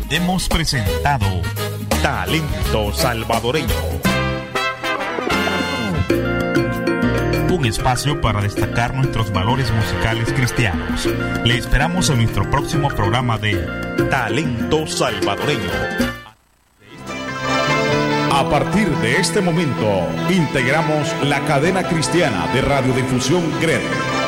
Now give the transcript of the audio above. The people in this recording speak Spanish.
hemos presentado Talento Salvadoreño, un espacio para destacar nuestros valores musicales cristianos. Le esperamos en nuestro próximo programa de Talento Salvadoreño. A partir de este momento, integramos la cadena cristiana de radiodifusión GRED.